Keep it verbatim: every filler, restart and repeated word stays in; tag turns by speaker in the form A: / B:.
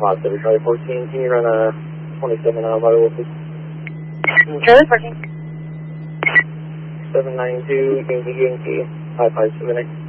A: Positive, Charlie fourteen. Can you run a twenty-seven out by the way, please?
B: Charlie fourteen.
A: seven nine two, Yankee Yankee, five five seven eight.